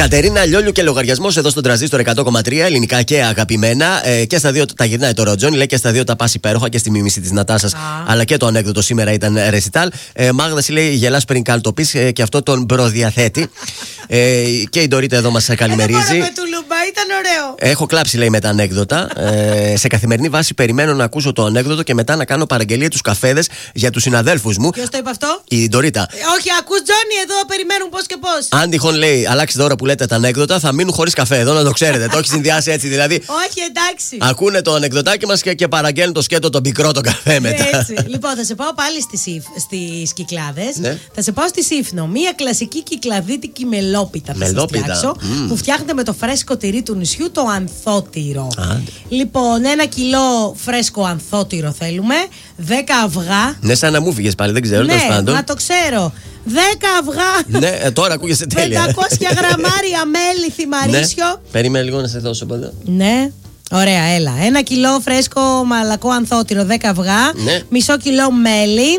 Κατερίνα Λιόλιου και λογαριασμός εδώ στον Τρανζίστορ 100,3, ελληνικά και αγαπημένα. Και στα δύο τα γυρνάει το Ροτζόνι, λέει και στα δύο τα πας υπέροχα και στη μίμηση της Νατάσας. Αλλά και το ανέκδοτο σήμερα ήταν ρεσιτάλ. Μάγδαση λέει γελάς πριν καν το πεις και αυτό τον προδιαθέτει. Και η Ντορίτα εδώ μας καλημερίζει. Ήταν ωραίο. Έχω κλάψει, λέει, με τα ανέκδοτα. Σε καθημερινή βάση περιμένω να ακούσω το ανέκδοτο και μετά να κάνω παραγγελία τους καφέδες για τους συναδέλφους μου. Ποιος το είπε αυτό? Η Ντορίτα. Όχι, ακούς Τζόνι, εδώ περιμένουν πώς και πώς. Αν τυχόν, λέει, αλλάξετε ώρα που λέτε τα ανέκδοτα, θα μείνουν χωρίς καφέ. Εδώ να το ξέρετε. Το έχει συνδυάσει έτσι, δηλαδή. Όχι, εντάξει. Ακούνε το ανεκδοτάκι μας και παραγγέλνουν το σκέτο, τον πικρό, τον καφέ μετά. Έτσι. Λοιπόν, θα σε πάω πάλι στις Κυκλάδες. Ναι. Θα σε πάω στη Σύφνο. Μία κλασική κυκλαδίτικη μελόπιτα θα σας φτιάξω, που φτιάχνεται με το φρέσκο τυρί του νησιού, το ανθότυρο. Λοιπόν, 1 κιλό φρέσκο ανθότυρο θέλουμε, 10 αυγά. Ναι, σαν να μου φύγες πάλι, δεν ξέρω, ναι, τέλος πάντων. μα το ξέρω. 10 αυγά. Ναι, τώρα ακούγεσαι τέλεια. 500 γραμμάρια μέλι θυμαρίσιο. Ναι. Περίμενε λίγο να σε δώσω πάντα. Ναι. Ωραία, έλα. 1 κιλό φρέσκο μαλακό ανθότυρο, 10 αυγά. Ναι. Μισό κιλό μέλι.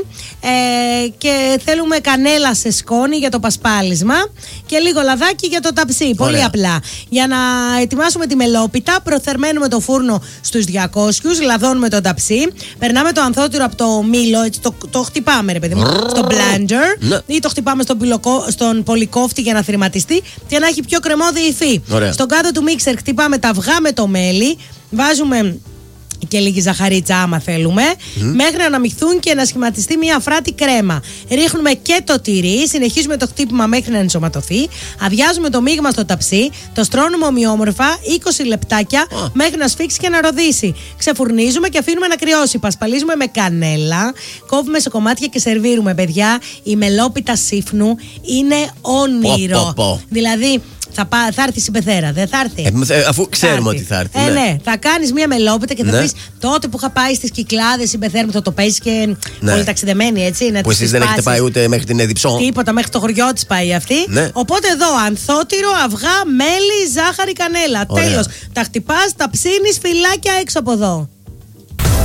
Και θέλουμε κανέλα σε σκόνη για το πασπάλισμα. Και λίγο λαδάκι για το ταψί. Πολύ ωραία. απλά. Για να ετοιμάσουμε τη μελόπιτα, προθερμαίνουμε το φούρνο στους 200, λαδώνουμε το ταψί. Περνάμε το ανθότυρο από το μήλο, έτσι το χτυπάμε, ρε παιδί μου, στο blender. Ναι. Ή το χτυπάμε στον πολυκόφτη για να θρηματιστεί και να έχει πιο κρεμώδη υφή. Ωραία. Στον κάτω του μίξερ χτυπάμε τα αυγά με το μέλι. Βάζουμε και λίγη ζαχαρίτσα άμα θέλουμε, μέχρι να αναμειχθούν και να σχηματιστεί μια αφράτη κρέμα. Ρίχνουμε και το τυρί, συνεχίζουμε το χτύπημα μέχρι να ενσωματωθεί. Αδειάζουμε το μείγμα στο ταψί, το στρώνουμε ομοιόμορφα 20 λεπτάκια μέχρι να σφίξει και να ροδίσει. Ξεφουρνίζουμε και αφήνουμε να κρυώσει. Πασπαλίζουμε με κανέλα, κόβουμε σε κομμάτια και σερβίρουμε, παιδιά. Η μελόπιτα Σύφνου είναι όνειρο. Δηλαδή, θα έρθει η Πεθέρα, δεν θα έρθει. Αφού ξέρουμε ότι θα έρθει. Ναι, θα κάνεις μια μελόπιτα και θα πεις τότε που είχα πάει στις Κυκλάδες η Πεθέρα μου, θα το παίζεις και πολύ ταξιδεμένη, έτσι. Που εσείς δεν έχετε πάει ούτε μέχρι την Εδιψό. Τίποτα, μέχρι το χωριό της πάει αυτή. Ναι. Οπότε εδώ ανθότυρο, αυγά, μέλι, ζάχαρη, κανέλα. Τέλος. Τα χτυπάς, τα ψήνεις, φυλάκια έξω από εδώ.